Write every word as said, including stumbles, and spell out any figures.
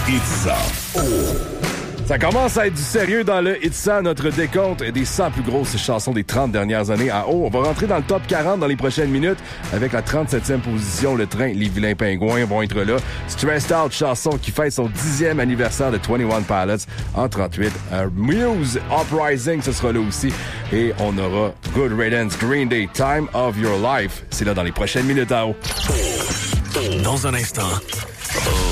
Itza. Oh. Ça commence à être du sérieux dans le Itza, notre décompte des cent plus grosses chansons des trente dernières années à haut. On va rentrer dans le top quarante dans les prochaines minutes avec la trente-septième position. Le train Les Vilains Pingouins vont être là. Stressed Out, chanson qui fête son dixième anniversaire de vingt et un Pilots en trente-huit. Uh, Muse, Uprising, ce sera là aussi. Et on aura Good Riddance, Green Day, Time of Your Life. C'est là dans les prochaines minutes à haut. Dans un instant...